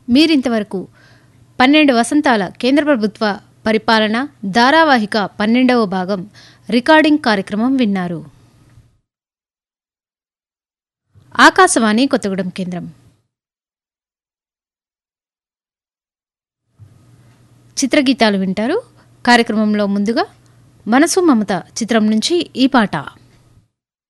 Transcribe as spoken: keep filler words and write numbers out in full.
మీరింతవరకు పన్నెండు వసంతాల కేంద్ర ప్రభుత్వ పరిపాలన ధారావాహిక పన్నెండవ భాగం రికార్డింగ్ కార్యక్రమం విన్నారు. ఆకాశవాణి కొత్తగూడెం కేంద్రం. చిత్రగీతాలు వింటారు. కార్యక్రమంలో ముందుగా మనసు మమత చిత్రం నుంచి ఈ పాట.